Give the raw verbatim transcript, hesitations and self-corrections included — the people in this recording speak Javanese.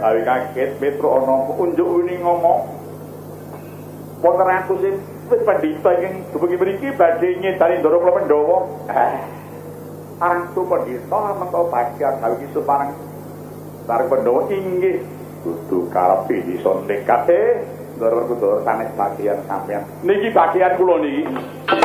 Awi kaget Petro ana unjuk wini ngomong. Wonten aku sing wis pandhita ing dumugi mriki badhe nyedani Ndara Kula Pandhawa. Eh. Arang tu pandhita mengko bagian gawe iki supareng Ndara Pandhawa inggih kudu karepe iso nekat e Ndara Kula sanes bagian sampeyan. Niki bagian kula niki.